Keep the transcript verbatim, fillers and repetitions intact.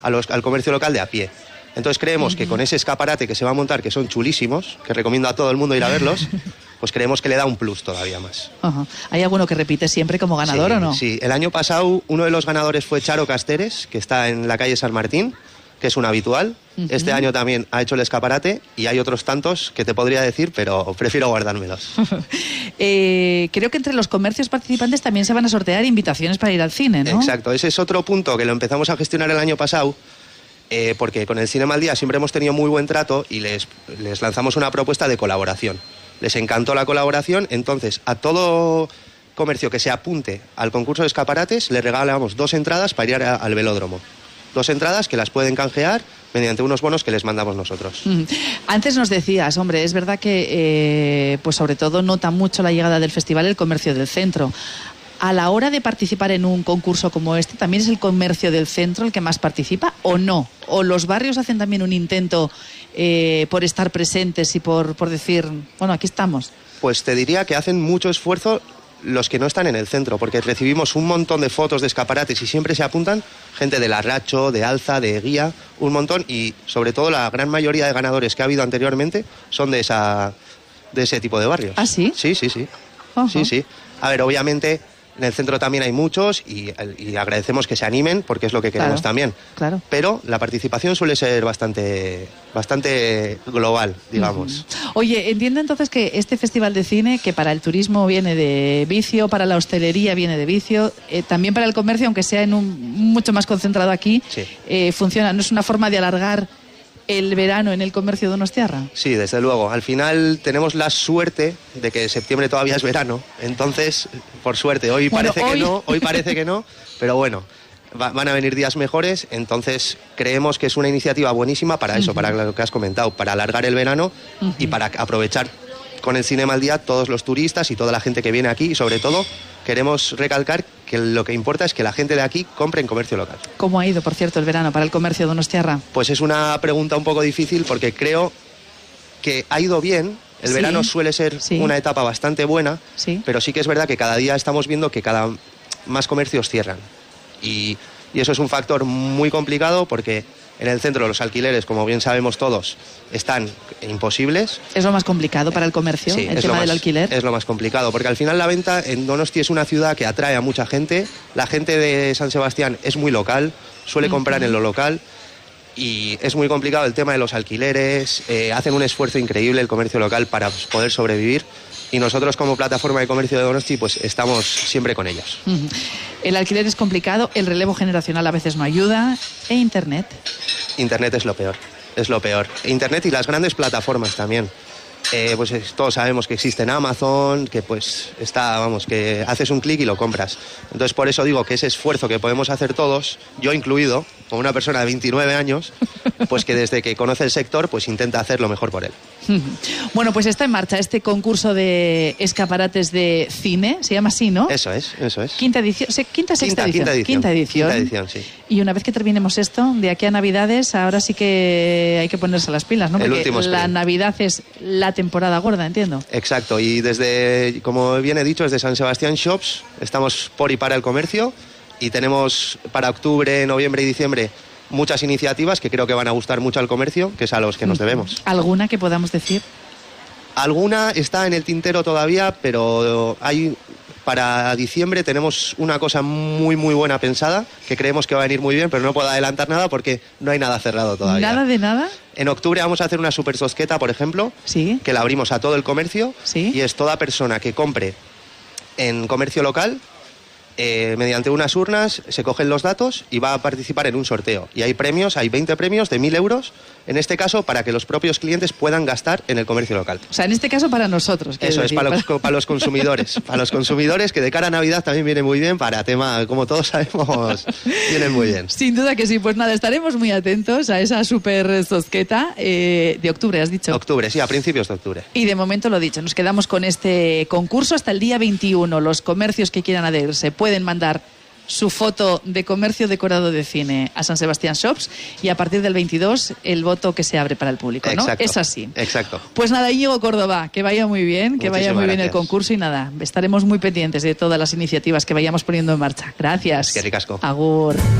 a los, al comercio local de a pie. Entonces creemos uh-huh. que con ese escaparate que se va a montar, que son chulísimos, que recomiendo a todo el mundo ir a verlos, pues creemos que le da un plus todavía más. Uh-huh. ¿Hay alguno que repite siempre como ganador sí, o no? Sí, el año pasado uno de los ganadores fue Charo Casteres, que está en la calle San Martín, que es un habitual. Uh-huh. Este año también ha hecho el escaparate y hay otros tantos que te podría decir, pero prefiero guardármelos. eh, creo que entre los comercios participantes también se van a sortear invitaciones para ir al cine, ¿no? Exacto, ese es otro punto que lo empezamos a gestionar el año pasado, eh, porque con el Cinema al Día siempre hemos tenido muy buen trato y les, les lanzamos una propuesta de colaboración. Les encantó la colaboración, entonces a todo comercio que se apunte al concurso de escaparates le regalamos dos entradas para ir a, al velódromo. Dos entradas que las pueden canjear mediante unos bonos que les mandamos nosotros. Mm. Antes nos decías, hombre, es verdad que eh, pues sobre todo nota mucho la llegada del festival el comercio del centro. A la hora de participar en un concurso como este, ¿también es el comercio del centro el que más participa o no? ¿O los barrios hacen también un intento eh, por estar presentes y por, por decir, bueno, aquí estamos? Pues te diría que hacen mucho esfuerzo los que no están en el centro, porque recibimos un montón de fotos de escaparates y siempre se apuntan gente de Larracho, de Alza, de Guía, un montón, y sobre todo la gran mayoría de ganadores que ha habido anteriormente son de esa de ese tipo de barrios. ¿Ah, sí? Sí, sí, sí. Uh-huh. Sí, sí. A ver, obviamente en el centro también hay muchos y, y agradecemos que se animen porque es lo que queremos, claro, también. Claro. Pero la participación suele ser bastante, bastante global, digamos. Uh-huh. Oye, entiendo entonces que este festival de cine, que para el turismo viene de vicio, para la hostelería viene de vicio, eh, también para el comercio, aunque sea en un mucho más concentrado aquí, sí. eh, funciona. ¿No es una forma de alargar el verano en el comercio donostiarra? Sí, desde luego. Al final tenemos la suerte de que septiembre todavía es verano. Entonces, por suerte, hoy bueno, parece hoy... que no, hoy parece que no, pero bueno, va, van a venir días mejores. Entonces, creemos que es una iniciativa buenísima para eso, uh-huh. para lo que has comentado, para alargar el verano uh-huh. y para aprovechar con el Cinema al Día todos los turistas y toda la gente que viene aquí, y sobre todo queremos recalcar que lo que importa es que la gente de aquí compre en comercio local. ¿Cómo ha ido, por cierto, el verano para el comercio donostiarra? Pues es una pregunta un poco difícil porque creo que ha ido bien. El sí, verano suele ser sí. una etapa bastante buena, sí. pero sí que es verdad que cada día estamos viendo que cada más comercios cierran. Y, y eso es un factor muy complicado porque en el centro los alquileres, como bien sabemos todos, están imposibles. ¿Es lo más complicado para el comercio, sí, el tema más, del alquiler? Es lo más complicado, porque al final la venta en Donosti es una ciudad que atrae a mucha gente. La gente de San Sebastián es muy local, suele uh-huh. comprar en lo local y es muy complicado el tema de los alquileres. Eh, hacen un esfuerzo increíble el comercio local para poder sobrevivir. Y nosotros como plataforma de comercio de Donosti pues estamos siempre con ellos. Uh-huh. El alquiler es complicado, el relevo generacional a veces no ayuda. ¿E Internet? Internet es lo peor, es lo peor. Internet y las grandes plataformas también. Eh, pues es, todos sabemos que existe en Amazon, que pues está, vamos, que haces un clic y lo compras. Entonces por eso digo que ese esfuerzo que podemos hacer todos, yo incluido, como una persona de veintinueve años, pues que desde que conoce el sector, pues intenta hacer lo mejor por él. Bueno, pues está en marcha este concurso de escaparates de cine, se llama así, ¿no? Eso es, eso es. Quinta edición, quinta, sexta quinta, edición. Quinta edición. Quinta edición. Quinta edición, sí. Y una vez que terminemos esto, de aquí a Navidades, ahora sí que hay que ponerse las pilas, ¿no? Porque el último la Navidad es la temporada gorda, entiendo. Exacto, y desde, como bien he dicho, desde San Sebastián Shops, estamos por y para el comercio y tenemos para octubre, noviembre y diciembre muchas iniciativas que creo que van a gustar mucho al comercio, que es a los que nos debemos. ¿Alguna que podamos decir? Alguna está en el tintero todavía, pero hay para diciembre tenemos una cosa muy muy buena pensada que creemos que va a venir muy bien, pero no puedo adelantar nada porque no hay nada cerrado todavía. ¿Nada de nada? En octubre vamos a hacer una super zosqueta, por ejemplo, ¿sí? que la abrimos a todo el comercio, ¿sí? Y es toda persona que compre en comercio local. Eh, mediante unas urnas se cogen los datos y va a participar en un sorteo. Y hay premios, hay veinte premios de mil euros, en este caso para que los propios clientes puedan gastar en el comercio local. O sea, en este caso para nosotros. Eso decir, es, para, para... Los, para los consumidores. Para los consumidores, que de cara a Navidad también viene muy bien, para tema, como todos sabemos, vienen muy bien. Sin duda que sí. Pues nada, estaremos muy atentos a esa super zosqueta eh, de octubre, has dicho. Octubre, sí, a principios de octubre. Y de momento lo dicho, nos quedamos con este concurso hasta el día veintiuno. Los comercios que quieran adherirse pueden mandar su foto de comercio decorado de cine a San Sebastián Shops y a partir del veintidós el voto que se abre para el público, ¿no? Exacto, es así. Exacto. Pues nada, Íñigo Córdoba, que vaya muy bien, que Muchísimas vaya muy gracias. bien el concurso y nada, estaremos muy pendientes de todas las iniciativas que vayamos poniendo en marcha. Gracias. Es que ricasco. Agur.